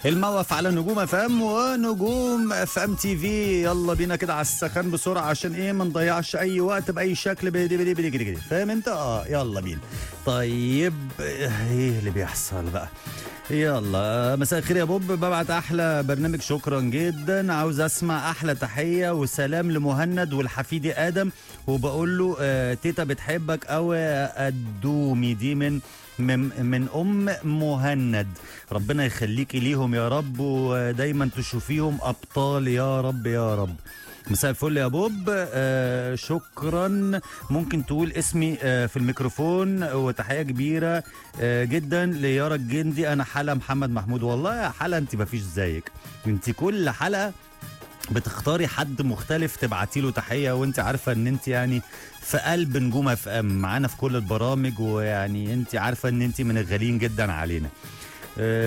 الموقف على نجوم اف ام ونجوم اف ام تي في. يلا بينا كده على السخان بسرعه عشان ايه ما نضيعش اي وقت باي شكل. بدي فاهم انت؟ يلا بينا. طيب ايه اللي بيحصل بقى؟ يلا مساء الخير يا بوب، ببعت احلى برنامج، شكرا جدا. عاوز اسمع احلى تحيه وسلام لمهند والحفيدي ادم، وبقول له تيتا بتحبك قوي الدومي دي من ام مهند. ربنا يخليكي ليهم يا رب، ودايما تشوفيهم ابطال يا رب يا رب. مساء الفل يا بوب، شكرا. ممكن تقول اسمي في الميكروفون، وتحيه كبيره جدا ليارا الجندي. انا حلا محمد محمود. والله يا حلا انت مفيش زيك، انت كل حلقه بتختاري حد مختلف تبعتي له تحيه، وانت عارفه ان انت يعني في قلب نجوم اف ام معانا في كل البرامج، ويعني انت عارفه ان انت من الغاليين جدا علينا.